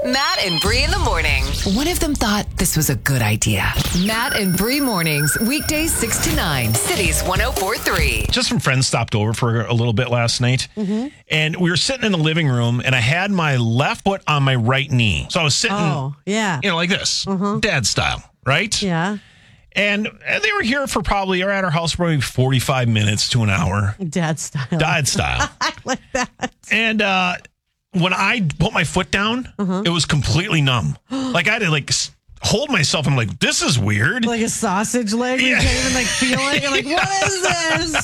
Matt and Bree in the morning. One of them thought this was a good idea. Matt and Bree mornings, weekdays 6 to 9, Cities 104.3. Just some friends stopped over for a little bit last night. And we were sitting in the living room and I had my left foot on my right knee. So I was sitting, like this, dad style, right? Yeah. And they were here for probably, or at our house for maybe 45 minutes to an hour. Dad style. Dad style. I like that. And when I put my foot down, it was completely numb. Like I had to hold myself. I'm like, this is weird. Like a sausage leg. You can't even feel it. You're like, what is this?